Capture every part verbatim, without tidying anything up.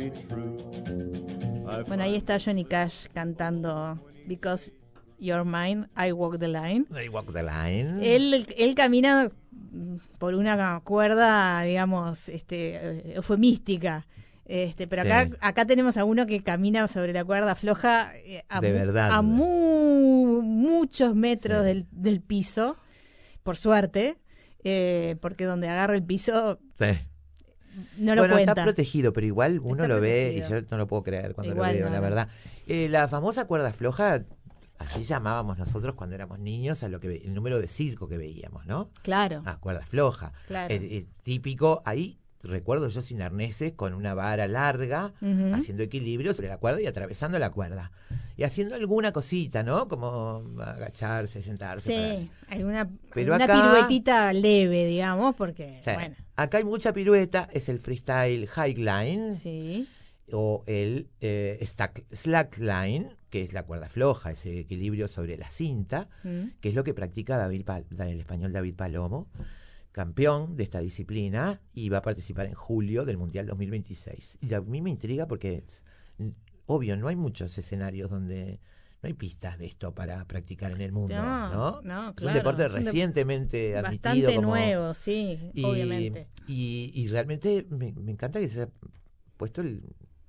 Bueno, ahí está Johnny Cash cantando Because You're Mine, I Walk the Line. I Walk the Line. Él, él camina por una cuerda, digamos, este, eufemística. Este, pero acá, sí. acá tenemos a uno que camina sobre la cuerda floja eh, a, de verdad, a mu, muchos metros sí. del, del piso, por suerte, eh, porque donde agarra el piso... Sí. No lo bueno, cuenta. Está protegido, pero igual uno está lo protegido. ve y yo no lo puedo creer cuando igual lo veo, no, la no. verdad. Eh, la famosa cuerda floja, así llamábamos nosotros cuando éramos niños a lo que ve, el número de circo que veíamos, ¿no? Claro. Ah, cuerda floja. Claro. El, el típico, ahí recuerdo yo sin arneses, con una vara larga, uh-huh. haciendo equilibrio sobre la cuerda y atravesando la cuerda. Y haciendo alguna cosita, ¿no? Como agacharse, sentarse. Sí, alguna, Pero una acá, piruetita leve, digamos, porque, sí, bueno. Acá hay mucha pirueta, es el freestyle highline. Sí. O el eh, stack, slackline, que es la cuerda floja, ese equilibrio sobre la cinta, mm. que es lo que practica David Pal- el español David Palomo, campeón de esta disciplina, y va a participar en julio del Mundial dos mil veintiséis. Y a mí me intriga porque, es, obvio, no hay muchos escenarios donde... No hay pistas de esto para practicar en el mundo, ¿no? No, no, es claro. un deporte es un recientemente de... admitido. Bastante como... nuevo, sí, y, obviamente. Y, y realmente me, me encanta que se haya puesto el,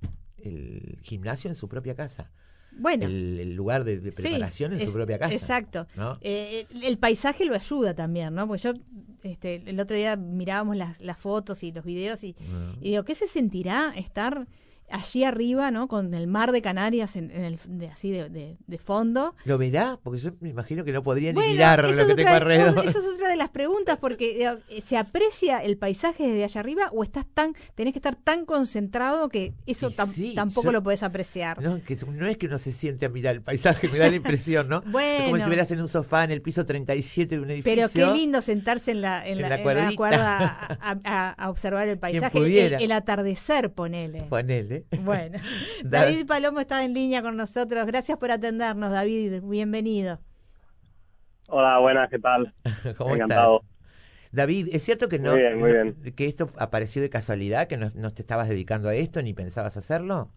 el gimnasio en su propia casa. Bueno, el, el lugar de, de preparación sí, en es, su propia casa. Exacto. ¿No? Eh, el, el paisaje lo ayuda también, ¿no? Porque yo este, el otro día mirábamos las, las fotos y los videos y, uh-huh. y digo, ¿qué se sentirá estar allí arriba, ¿no? Con el mar de Canarias en, en el, de, así de, de, de fondo? ¿Lo verá? Porque yo me imagino que no podría bueno, ni mirar lo que otra, tengo alrededor. Eso es otra de las preguntas, porque eh, ¿se aprecia el paisaje desde allá arriba o estás tan tenés que estar tan concentrado que eso tam, sí, tampoco yo, lo podés apreciar? No, que no es que uno se siente a mirar el paisaje, me da la impresión, ¿no? Bueno, es como si estuvieras en un sofá en el piso treinta y siete de un edificio. Pero qué lindo sentarse en la, en en la, la, en la cuerda a, a, a observar el paisaje, el, el atardecer, ponele. Ponele. Bueno. David Palomo está en línea con nosotros. Gracias por atendernos, David. Bienvenido. Hola, buenas, ¿qué tal? ¿Cómo Encantado. estás? David, ¿es cierto que no, muy bien, muy no bien. que esto apareció de casualidad, que no, no te estabas dedicando a esto ni pensabas hacerlo?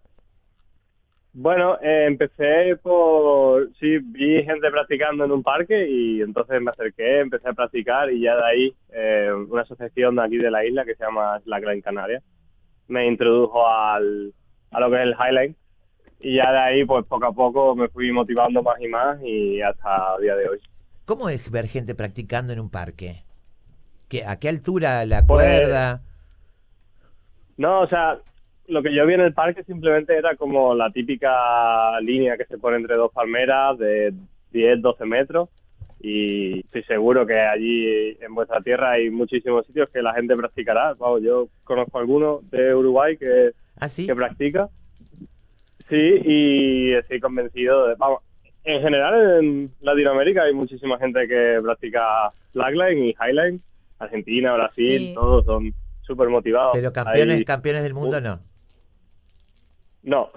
Bueno, eh, empecé por... Sí, vi gente practicando en un parque y entonces me acerqué, empecé a practicar y ya de ahí eh, una asociación de aquí de la isla que se llama Slackline Canarias me introdujo al... a lo que es el Highline y ya de ahí pues poco a poco me fui motivando más y más y hasta el día de hoy. ¿Cómo es ver gente practicando en un parque? ¿Qué, ¿A qué altura la cuerda? Pues, no, o sea, lo que yo vi en el parque simplemente era como la típica línea que se pone entre dos palmeras de diez, doce metros y estoy seguro que allí en vuestra tierra hay muchísimos sitios que la gente practicará. Vamos, yo conozco algunos de Uruguay que ¿Ah, sí? que practica. Sí, y estoy convencido de... Vamos, en general en Latinoamérica hay muchísima gente que practica slackline y highline. Argentina, Brasil, sí. Todos son súper motivados. Pero campeones, hay... campeones del mundo no. No.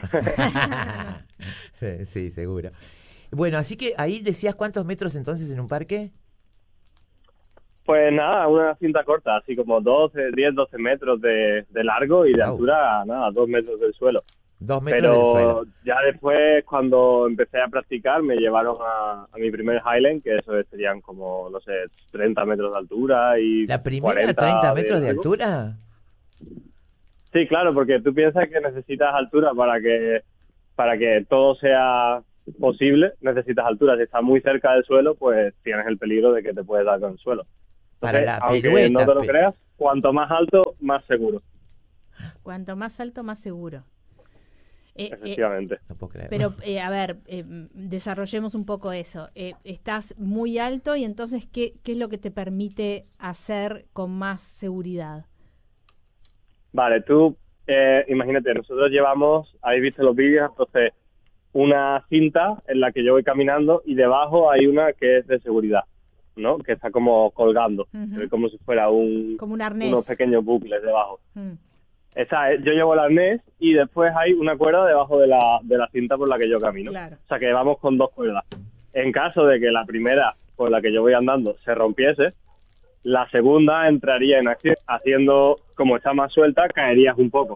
sí, sí, seguro. Bueno, así que ahí decías cuántos metros entonces en un parque. Pues nada, una cinta corta, así como doce, diez, doce metros de, de largo y de wow. altura, nada, dos metros del suelo. Dos metros Pero del suelo. Ya después, cuando empecé a practicar, me llevaron a, a mi primer Highline, que eso serían como, no sé, treinta metros de altura y ¿La primera treinta metros de, de altura? Sí, claro, porque tú piensas que necesitas altura para que para que todo sea posible, necesitas altura. Si estás muy cerca del suelo, pues tienes el peligro de que te puedes dar con el suelo. Entonces, para la aunque pirueta, no te lo pe... creas, cuanto más alto, más seguro. Cuanto más alto, más seguro. Eh, Efectivamente. Eh, no puedo creer. Pero, eh, a ver, eh, desarrollemos un poco eso. Eh, estás muy alto y entonces, ¿qué, ¿qué es lo que te permite hacer con más seguridad? Vale, tú, eh, imagínate, nosotros llevamos, habéis visto los vídeos, entonces, una cinta en la que yo voy caminando y debajo hay una que es de seguridad, ¿no? Que está como colgando, uh-huh. como si fuera un, como un arnés. Unos pequeños bucles debajo. Uh-huh. Esa es, yo llevo el arnés y después hay una cuerda debajo de la, de la cinta por la que yo camino. Claro. O sea que vamos con dos cuerdas. En caso de que la primera por la que yo voy andando se rompiese, la segunda entraría en acción, haciendo, como está más suelta, caerías un poco.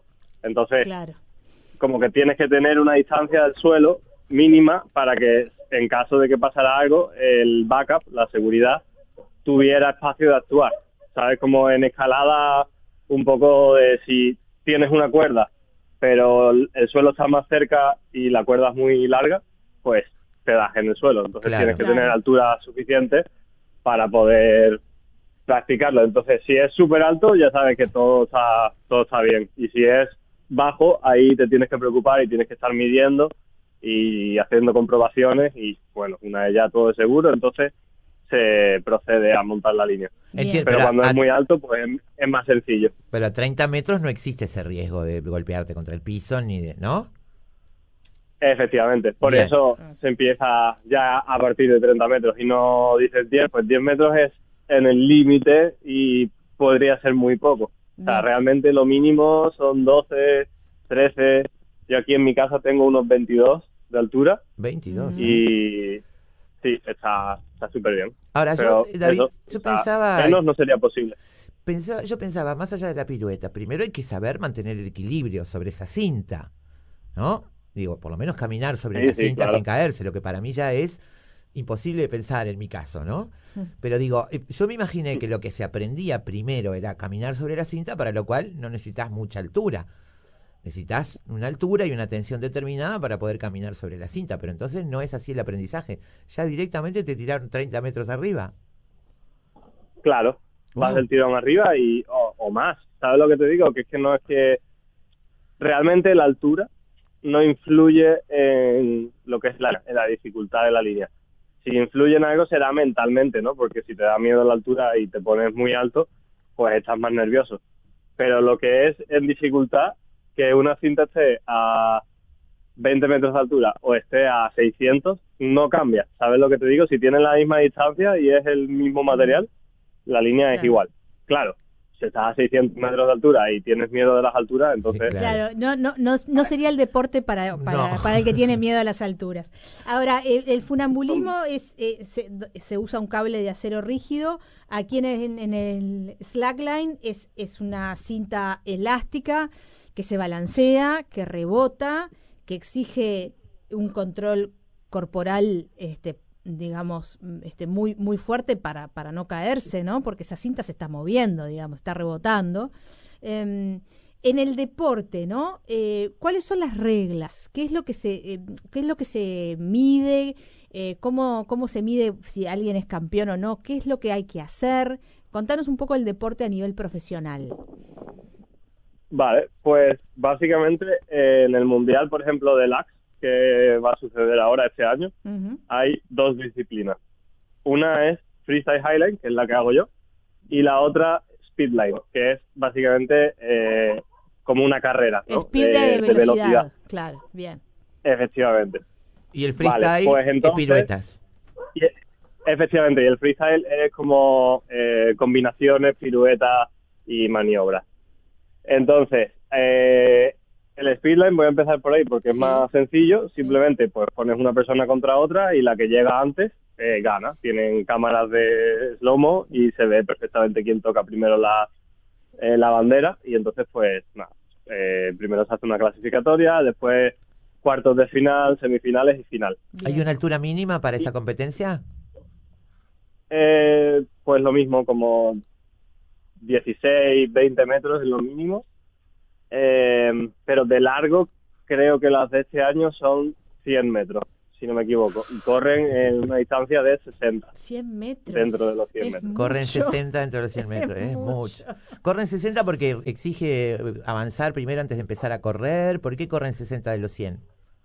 Entonces, Claro. como que tienes que tener una distancia del suelo mínima para que en caso de que pasara algo, el backup, la seguridad, tuviera espacio de actuar. ¿Sabes? Como en escalada, un poco de si tienes una cuerda, pero el suelo está más cerca y la cuerda es muy larga, pues te das en el suelo. Entonces Claro. tienes que Claro. tener altura suficiente para poder practicarlo. Entonces, si es súper alto, ya sabes que todo está, todo está bien. Y si es bajo, ahí te tienes que preocupar y tienes que estar midiendo y haciendo comprobaciones y, bueno, una vez ya todo es seguro, entonces se procede a montar la línea. Bien. Entiendo, Pero pero, cuando a, es muy alto, pues es, es más sencillo. pero a treinta metros no existe ese riesgo de golpearte contra el piso, ni de, ¿no? Efectivamente, por Bien. eso se empieza ya a partir de treinta metros y no dices diez, pues diez metros es en el límite y podría ser muy poco. O sea, Bien. realmente lo mínimo son doce, trece. Yo aquí en mi casa tengo unos veintidós de altura veintidós. ¿eh? y sí, está está súper bien. Ahora, Pero yo, David, eso, yo o sea, pensaba, menos no sería posible. pensaba, yo pensaba, más allá de la pirueta, primero hay que saber mantener el equilibrio sobre esa cinta, ¿no? Digo, por lo menos caminar sobre Sí, la sí, cinta claro. sin caerse, lo que para mí ya es imposible de pensar en mi caso, ¿no? Pero digo, eh, yo me imaginé que lo que se aprendía primero era caminar sobre la cinta, para lo cual no necesitas mucha altura. Necesitas una altura y una tensión determinada para poder caminar sobre la cinta, pero entonces no es así el aprendizaje. Ya directamente te tiraron treinta metros arriba. Claro, vas Wow. del tirón arriba y o, o más. ¿Sabes lo que te digo? Que es que no es que realmente la altura no influye en lo que es la, en la dificultad de la línea. Si influye en algo será mentalmente, ¿no? Porque si te da miedo la altura y te pones muy alto, pues estás más nervioso. Pero lo que es en dificultad, que una cinta esté a veinte metros de altura o esté a seiscientos, no cambia. ¿Sabes lo que te digo? Si tienen la misma distancia y es el mismo material, la línea es Claro. igual. Claro, si estás a seiscientos metros de altura y tienes miedo de las alturas, entonces... Sí, claro. Claro, no, no, no, no sería el deporte para, para, No. para el que tiene miedo a las alturas. Ahora, el, el funambulismo es eh, se, se usa un cable de acero rígido. Aquí en el, en, en el slackline es, es una cinta elástica que se balancea, que rebota, que exige un control corporal, este, digamos, este, muy, muy fuerte para, para no caerse, ¿no? Porque esa cinta se está moviendo, digamos, está rebotando. Eh, en el deporte, ¿no? Eh, ¿Cuáles son las reglas? ¿Qué es lo que se, eh, qué es lo que se mide? Eh, ¿cómo, ¿Cómo se mide si alguien es campeón o no? ¿Qué es lo que hay que hacer? Contanos un poco el deporte a nivel profesional. Vale, pues básicamente eh, en el Mundial, por ejemplo, del A X, que va a suceder ahora este año, Uh-huh. hay dos disciplinas. Una es Freestyle Highline, que es la que hago yo, y la otra Speedline, que es básicamente eh, como una carrera, ¿no? Speed de, de, velocidad. de velocidad. Claro, bien. Efectivamente. Y el Vale, freestyle pues es entonces- piruetas. Y, efectivamente, y el freestyle es como eh, combinaciones, piruetas y maniobras. Entonces, eh, el speedline voy a empezar por ahí porque es Sí. más sencillo. Simplemente pues pones una persona contra otra y la que llega antes eh, gana. Tienen cámaras de slow-mo y se ve perfectamente quién toca primero la, eh, la bandera. Y entonces, pues nada, eh, primero se hace una clasificatoria, después cuartos de final, semifinales y final. Bien. ¿Hay una altura mínima para esa competencia? Eh, pues lo mismo, como dieciséis, veinte metros es lo mínimo. Eh, pero de largo creo que las de este año son cien metros, si no me equivoco. Y corren en una distancia de sesenta. cien metros. Dentro de los cien Es metros. Corren mucho. sesenta dentro de los cien metros, es, Es mucho. mucho. Corren sesenta porque exige avanzar primero antes de empezar a correr. ¿Por qué corren sesenta de los cien?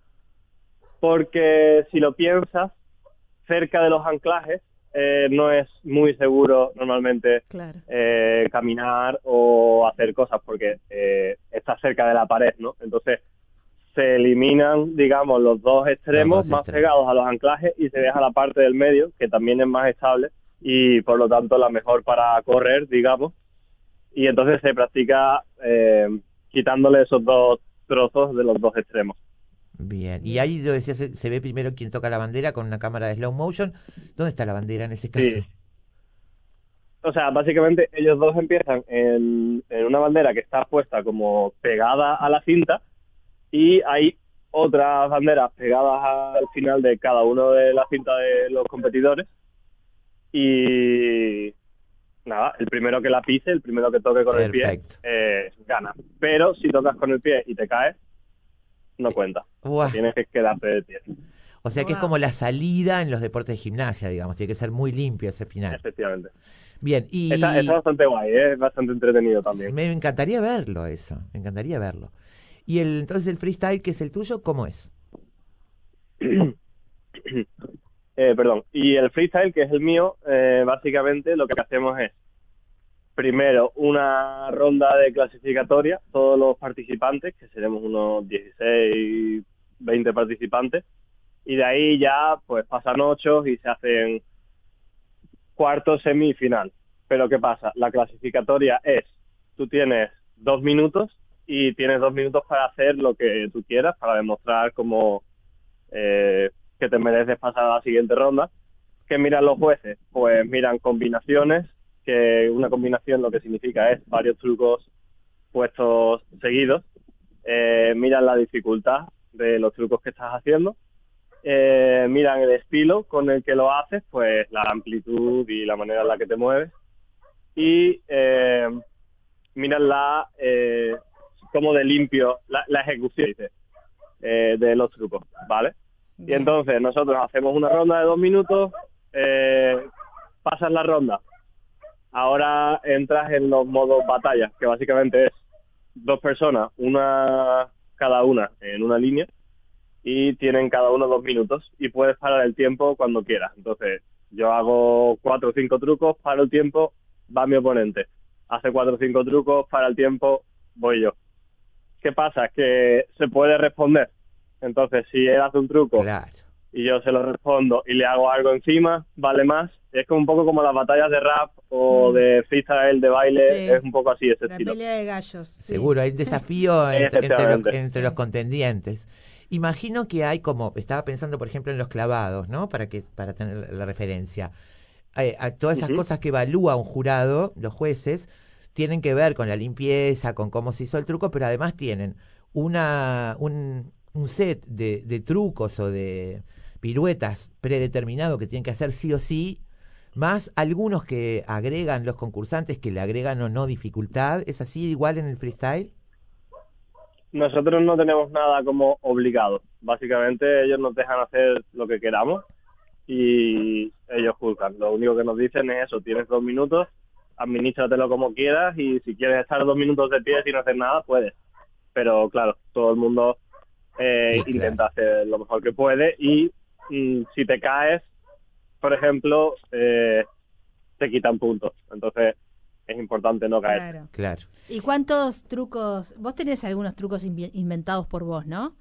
Porque si lo piensas, cerca de los anclajes eh, no es muy seguro normalmente Claro. eh, caminar o hacer cosas porque eh, estás cerca de la pared, ¿no? Entonces se eliminan, digamos, los dos extremos Los dos más extremos. pegados a los anclajes y se deja la parte del medio, que también es más estable y por lo tanto la mejor para correr, digamos. Y entonces se practica eh, quitándole esos dos trozos de los dos extremos. Bien. Y ahí lo decías, se, se ve primero quién toca la bandera con una cámara de slow motion. ¿Dónde está la bandera en ese caso? Sí. o sea, básicamente ellos dos empiezan en, en una bandera que está puesta como pegada a la cinta y hay otras banderas pegadas al final de cada uno de las cintas de los competidores y nada, el primero que la pise, el primero que toque con Perfecto. el pie, eh, gana. Pero si tocas con el pie y te caes, no cuenta. Uah. Tienes que quedarte de pie. O sea que es como la salida en los deportes de gimnasia, digamos, tiene que ser muy limpio ese final. Efectivamente. Bien, y Está, está bastante guay, ¿eh? Es bastante entretenido también. me encantaría verlo eso, me encantaría verlo. Y el entonces el freestyle, que es el tuyo, ¿cómo es? eh, perdón. Y el freestyle, que es el mío, eh, básicamente lo que hacemos es primero una ronda de clasificatoria, todos los participantes, que seremos unos dieciséis, veinte participantes, y de ahí ya pues pasan ocho y se hacen cuartos, semifinal. Pero ¿qué pasa? La clasificatoria es, tú tienes dos minutos y tienes dos minutos para hacer lo que tú quieras, para demostrar como eh, que te mereces pasar a la siguiente ronda. ¿Qué miran los jueces? Pues miran combinaciones, que una combinación lo que significa es varios trucos puestos seguidos. Eh, miran la dificultad de los trucos que estás haciendo. Eh, miran el estilo con el que lo haces, pues la amplitud y la manera en la que te mueves. Y eh, miran la eh, como de limpio, la, la ejecución dice, eh, de los trucos, ¿vale? Y entonces nosotros hacemos una ronda de dos minutos, eh, pasas la ronda. Ahora entras en los modos batalla, que básicamente es dos personas, una cada una en una línea, y tienen cada uno dos minutos, y puedes parar el tiempo cuando quieras. Entonces, yo hago cuatro o cinco trucos, paro el tiempo, va mi oponente. Hace cuatro o cinco trucos, para el tiempo, voy yo. ¿Qué pasa? Que se puede responder. Entonces, si él hace un truco Claro. y yo se lo respondo y le hago algo encima, vale más. Es como un poco como las batallas de rap o Mm. de freestyle, de baile, Sí. es un poco así ese La estilo. pelea de gallos. Sí. Seguro, hay desafío entre, entre, los, Efectivamente. entre los contendientes. Imagino que hay como, estaba pensando por ejemplo en los clavados, ¿no? Para que para tener la referencia. Eh, a todas esas Ujú. cosas que evalúa un jurado, los jueces, tienen que ver con la limpieza, con cómo se hizo el truco, pero además tienen una un, un set de, de trucos o de piruetas predeterminado que tienen que hacer sí o sí, más algunos que agregan los concursantes, que le agregan o no dificultad. ¿Es así igual en el freestyle? Nosotros no tenemos nada como obligado. Básicamente ellos nos dejan hacer lo que queramos y ellos juzgan. Lo único que nos dicen es eso, tienes dos minutos, administratelo como quieras y si quieres estar dos minutos de pie sin hacer nada, puedes. Pero claro, todo el mundo eh, Sí, claro. intenta hacer lo mejor que puede y mm, si te caes, por ejemplo, eh, te quitan puntos. Entonces es importante no caer. Claro. Claro. ¿Y cuántos trucos? Vos tenés algunos trucos invi- inventados por vos, ¿no?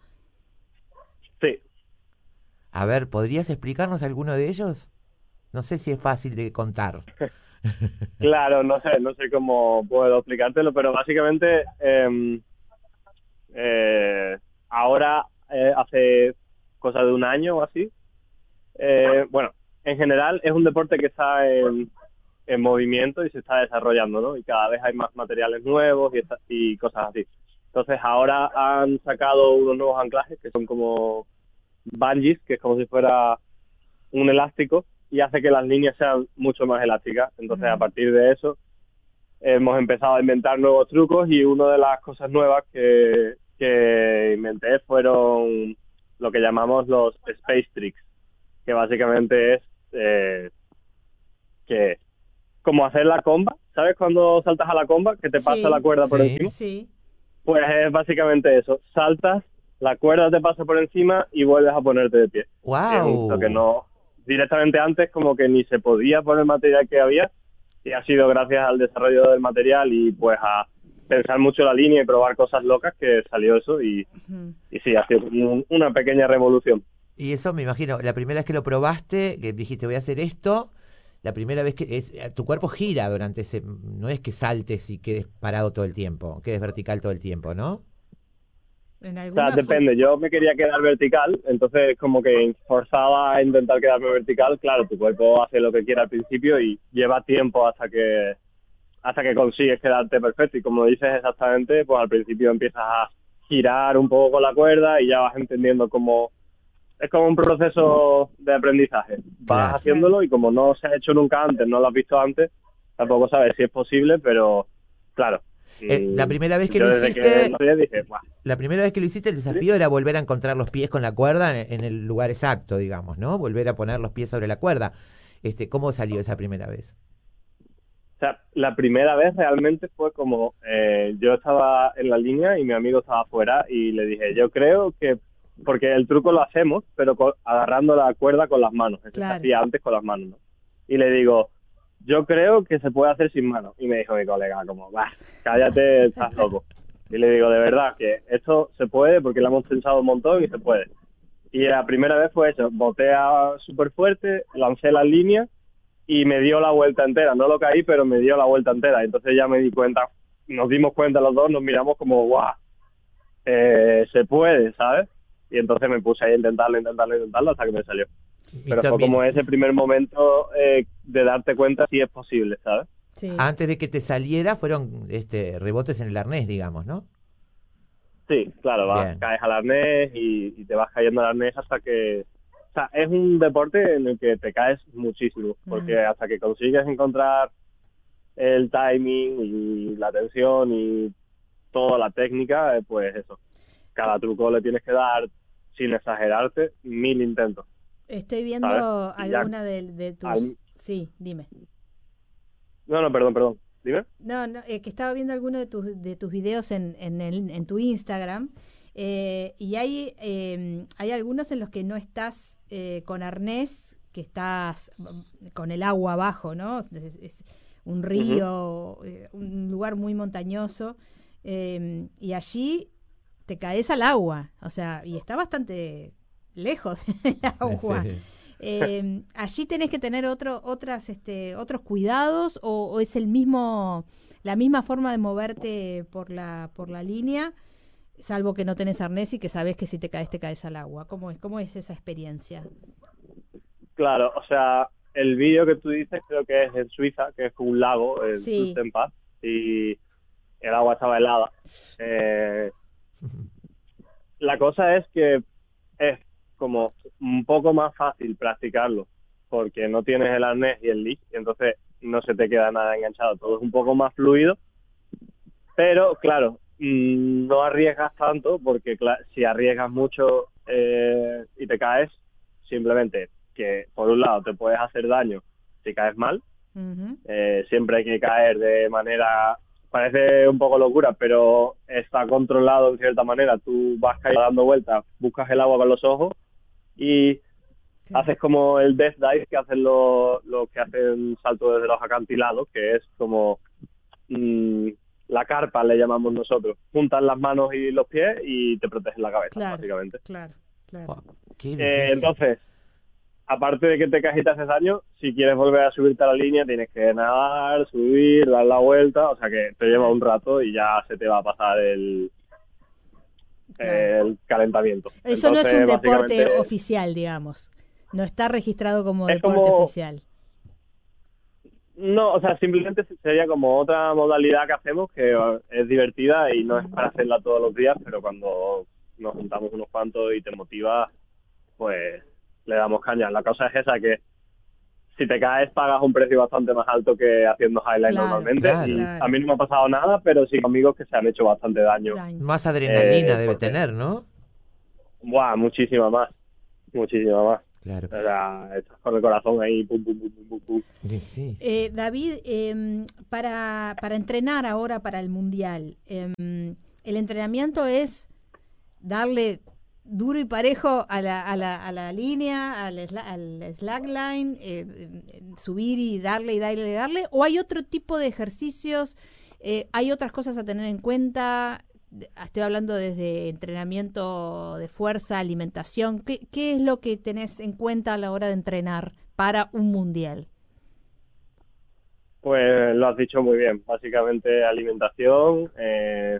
Sí. A ver, ¿podrías explicarnos alguno de ellos? No sé si es fácil de contar. Claro, no sé, no sé cómo puedo explicártelo, pero básicamente eh, eh, ahora eh, hace cosa de un año o así, eh, bueno, en general es un deporte que está en, en movimiento y se está desarrollando, ¿no? Y cada vez hay más materiales nuevos y, esta- y cosas así. Entonces ahora han sacado unos nuevos anclajes que son como bungees, que es como si fuera un elástico y hace que las líneas sean mucho más elásticas. Entonces, Ujú. a partir de eso, hemos empezado a inventar nuevos trucos y una de las cosas nuevas que, que inventé fueron lo que llamamos los space tricks, que básicamente es eh, que como hacer la comba, ¿sabes? Cuando saltas a la comba, que te Sí. pasa la cuerda por Sí. encima. Sí. Pues es básicamente eso. Saltas, la cuerda te pasa por encima y vuelves a ponerte de pie. ¡Wow! Lo que no, directamente antes como que ni se podía poner el material que había y ha sido gracias al desarrollo del material y pues a pensar mucho la línea y probar cosas locas que salió eso y, Ujú. y sí, ha sido un- una pequeña revolución. Y eso me imagino, la primera vez que lo probaste, que dijiste voy a hacer esto, la primera vez que es, tu cuerpo gira durante ese, no es que saltes y quedes parado todo el tiempo, quedes vertical todo el tiempo, ¿no? En O alguna sea, depende. Yo me quería quedar vertical, entonces como que forzaba a intentar quedarme vertical. Claro, tu cuerpo hace lo que quiere al principio y lleva tiempo hasta que hasta que consigues quedarte perfecto. Y como dices exactamente, pues al principio empiezas a girar un poco con la cuerda y ya vas entendiendo cómo... Es como un proceso de aprendizaje. Vas Claro. haciéndolo y como no se ha hecho nunca antes, no lo has visto antes, tampoco sabes si es posible, pero claro. Eh, la primera vez que yo lo desde hiciste, que lo vi dije, "Buah". la primera vez que lo hiciste, el desafío era volver a encontrar los pies con la cuerda en, en el lugar exacto, digamos, ¿no? Volver a poner los pies sobre la cuerda. Este, ¿cómo salió esa primera vez? O sea, la primera vez realmente fue como, eh, yo estaba en la línea y mi amigo estaba afuera y le dije, yo creo que, porque el truco lo hacemos, pero con- agarrando la cuerda con las manos, eso Claro. se hacía antes con las manos, ¿no? Y le digo, yo creo que se puede hacer sin manos. Y me dijo mi colega, como, bah, cállate, estás loco. Y le digo, de verdad, que esto se puede porque lo hemos pensado un montón y se puede. Y la primera vez fue eso, boté súper fuerte, lancé las líneas y me dio la vuelta entera. No lo caí, pero me dio la vuelta entera. Entonces ya me di cuenta, nos dimos cuenta los dos, nos miramos como, guau, eh, se puede, ¿sabes? Y entonces me puse ahí a intentarlo, intentarlo, intentarlo hasta que me salió. Y Pero fue también, como ese primer momento eh, de darte cuenta si es posible, ¿sabes? Sí. antes de que te saliera, fueron este, rebotes en el arnés, digamos, ¿no? Sí, claro, vas, Bien. caes al arnés y, y te vas cayendo al arnés hasta que... O sea, es un deporte en el que te caes muchísimo, porque Mm. hasta que consigues encontrar el timing y la tensión y toda la técnica, eh, pues eso. Cada truco le tienes que dar, sin exagerarte, mil intentos, Estoy viendo ¿sabes? Y ya alguna de, de tus... al- Sí, dime. No, no, perdón, perdón. Dime. No, no, eh, que estaba viendo alguno de tus de tus videos en, en, el, en tu Instagram eh, y hay eh, hay algunos en los que no estás eh, con arnés, que estás mm, con el agua abajo, ¿no? Es, es un río, eh, un lugar muy montañoso eh, y allí te caes al agua, o sea, y está bastante lejos del agua. Sí. Eh, allí tenés que tener otro, otras, este, otros cuidados o, o es el mismo, la misma forma de moverte por la, por la línea, salvo que no tenés arnés y que sabés que si te caes te caes al agua. ¿Cómo es, cómo es esa experiencia? Claro, o sea, el vídeo que tú dices creo que es en Suiza, que es como un lago, el Sí. Sultenpass, y el agua estaba helada. Eh, la cosa es que es como un poco más fácil practicarlo, porque no tienes el arnés y el leash, y entonces no se te queda nada enganchado, todo es un poco más fluido, pero claro, mm, no arriesgas tanto, porque cla- si arriesgas mucho eh, y te caes, simplemente que por un lado te puedes hacer daño si caes mal. Ujú. Eh, siempre hay que caer de manera, parece un poco locura, pero está controlado en cierta manera. Tú vas cayendo dando vueltas, buscas el agua con los ojos y Claro. haces como el death dive que hacen los, los que hacen salto desde los acantilados, que es como mm, la carpa, le llamamos nosotros. Juntas las manos y los pies y te protegen la cabeza, Claro, básicamente. claro, claro. Wow, qué Eh, difícil. entonces, aparte de que te caes y te haces daño, si quieres volver a subirte a la línea tienes que nadar, subir, dar la vuelta, o sea que te lleva un rato y ya se te va a pasar el, Claro. el calentamiento. Eso no es Entonces, un deporte básicamente, oficial, digamos. No está registrado como Es deporte como- oficial. No, o sea, simplemente sería como otra modalidad que hacemos que eh, es divertida y no es para hacerla todos los días, pero cuando nos juntamos unos cuantos y te motiva, pues le damos caña. La cosa es esa, que si te caes pagas un precio bastante más alto que haciendo highlight Claro, normalmente. claro. Y Claro. a mí no me ha pasado nada, pero sí amigos que se han hecho bastante daño. Daño. Más adrenalina Eh, debe porque- tener, ¿no? Buah, muchísima más, muchísima más. Claro. O sea, estás con el corazón ahí, pum, pum, pum, pum, pum, pum. Sí, sí. Eh, David, em, para, para entrenar ahora para el Mundial, em, el entrenamiento es darle duro y parejo a la, a la, a la línea, al, sla- al slackline, eh, em, subir y darle y darle y darle, o hay otro tipo de ejercicios, eh, hay otras cosas a tener en cuenta. De- Estoy hablando desde entrenamiento de fuerza, alimentación. ¿Qué, qué es lo que tenés en cuenta a la hora de entrenar para un mundial? Pues lo has dicho muy bien. Básicamente alimentación, eh,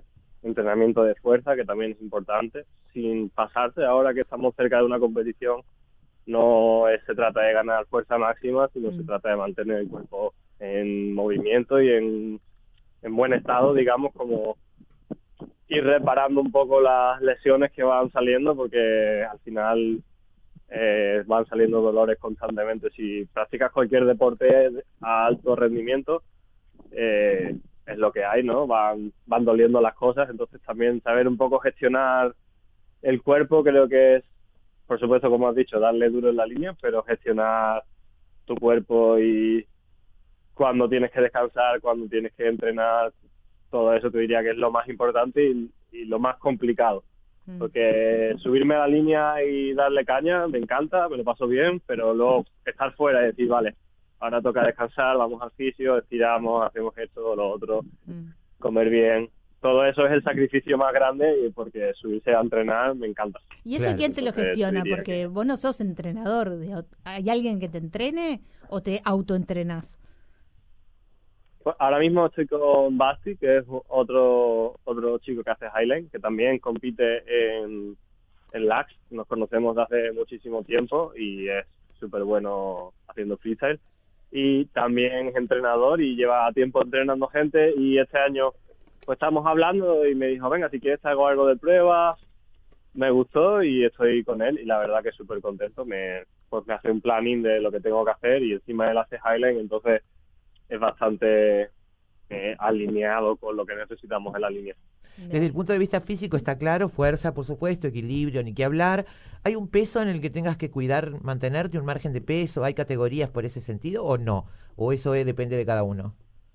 entrenamiento de fuerza, que también es importante, sin pasarse. Ahora que estamos cerca de una competición, no es, se trata de ganar fuerza máxima, sino mm. se trata de mantener el cuerpo en movimiento y en, en buen estado, digamos, como ir reparando un poco las lesiones que van saliendo, porque al final eh, van saliendo dolores constantemente. Si practicas cualquier deporte a alto rendimiento, eh, es lo que hay, ¿no? Van, van doliendo las cosas, entonces también saber un poco gestionar el cuerpo creo que es, por supuesto, como has dicho, darle duro en la línea, pero gestionar tu cuerpo y cuando tienes que descansar, cuando tienes que entrenar, todo eso te diría que es lo más importante y, y lo más complicado. Mm. Porque subirme a la línea y darle caña me encanta, me lo paso bien, pero luego estar fuera y decir, vale, ahora toca descansar, vamos al fisio, estiramos, hacemos esto o lo otro, mm. comer bien. Todo eso es el sacrificio más grande porque subirse a entrenar me encanta. ¿Y eso claro. quién te lo gestiona? Porque que... vos no sos entrenador. ¿Hay alguien que te entrene o te autoentrenás? Pues ahora mismo estoy con Basti, que es otro otro chico que hace Highline, que también compite en, en L A X. Nos conocemos de hace muchísimo tiempo y es súper bueno haciendo freestyle. Y también es entrenador y lleva tiempo entrenando gente y este año pues estamos hablando y me dijo, venga, si quieres te hago algo de pruebas. Me gustó y estoy con él y la verdad que súper contento. Me, pues me hace un planning de lo que tengo que hacer y encima él hace Highline, entonces es bastante eh, alineado con lo que necesitamos en la línea. Desde el punto de vista físico está claro, fuerza, por supuesto, equilibrio, ni qué hablar. ¿Hay un peso en el que tengas que cuidar, mantenerte, un margen de peso? ¿Hay categorías por ese sentido o no? ¿O eso es, depende de cada uno?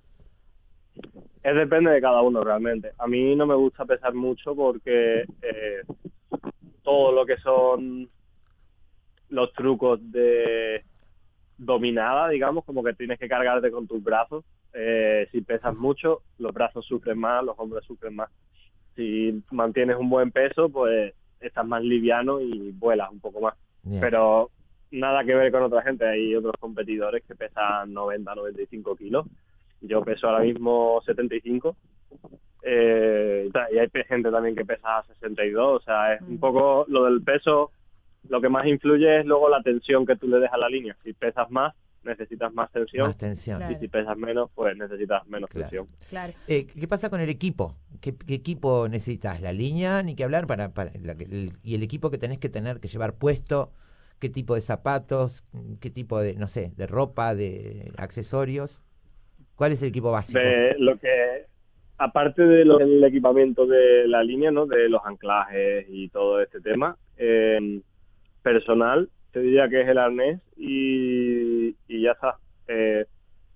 Es depende de cada uno realmente. A mí no me gusta pesar mucho porque eh, todo lo que son los trucos de dominada, digamos, como que tienes que cargarte con tus brazos. Eh, si pesas mucho, los brazos sufren más, los hombros sufren más. Si mantienes un buen peso, pues estás más liviano y vuelas un poco más. Yeah. Pero nada que ver con otra gente. Hay otros competidores que pesan noventa, noventa y cinco kilos. Yo peso ahora mismo setenta y cinco. Eh, y hay gente también que pesa sesenta y dos. O sea, es un poco lo del peso. Lo que más influye es luego la tensión que tú le des a la línea. Si pesas más, necesitas más tensión. Más tensión. Y claro. si pesas menos, pues necesitas menos claro. tensión. Claro. Eh, ¿Qué pasa con el equipo? ¿Qué, qué equipo necesitas? ¿La línea? Ni que hablar. para, para la, el, Y el equipo que tenés que tener que llevar puesto. ¿Qué tipo de zapatos? ¿Qué tipo de, no sé, de ropa, de accesorios? ¿Cuál es el equipo básico? De lo que, aparte de lo, del equipamiento de la línea, ¿no? De los anclajes y todo este tema, eh, personal, te diría que es el arnés y, y ya está. Eh,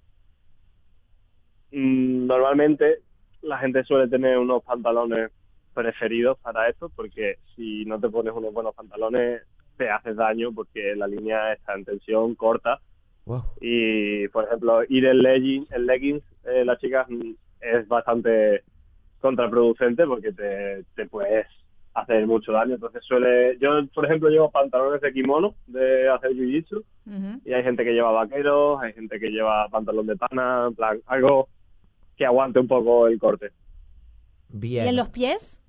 normalmente la gente suele tener unos pantalones preferidos para esto, porque si no te pones unos buenos pantalones te haces daño porque la línea está en tensión corta. Wow. Y, por ejemplo, ir en leggings, en leggings eh, las chicas, es bastante contraproducente porque te, te puedes hacer mucho daño. Entonces suele... Yo, por ejemplo, llevo pantalones de kimono de hacer jiu-jitsu. Uh-huh. Y hay gente que lleva vaqueros, hay gente que lleva pantalón de pana, en plan, algo que aguante un poco el corte. Bien. ¿Y en los pies?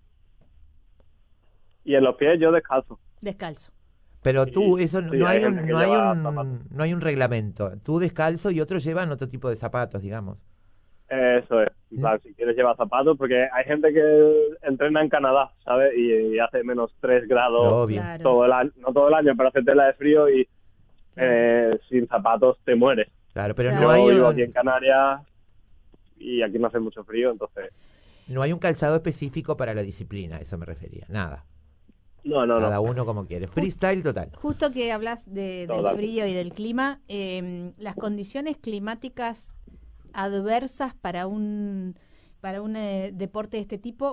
Y en los pies yo descalzo. Descalzo. Pero tú, eso no, sí, no hay, hay un, no hay un no hay un reglamento. Tú descalzo y otros llevan otro tipo de zapatos, digamos. Eso es. ¿Mm? Claro, si quieres llevar zapatos, porque hay gente que entrena en Canadá, ¿sabes? Y, y hace menos tres grados claro. todo el año, no todo el año, pero hace tela de frío y claro. eh, sin zapatos te mueres. Claro, pero Yo no hay vivo un... aquí en Canarias y aquí no hace mucho frío, entonces... No hay un calzado específico para la disciplina, eso me refería, nada. No, no, Cada no. uno como quiere. Freestyle total. Justo que hablas de, del frío y del clima, eh, las condiciones climáticas adversas para un para un eh, deporte de este tipo,